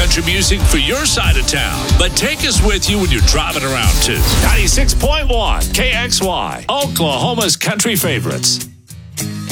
country music for your side of town. But take us with you when you're driving around, too. 96.1 KXY, Oklahoma's country favorites.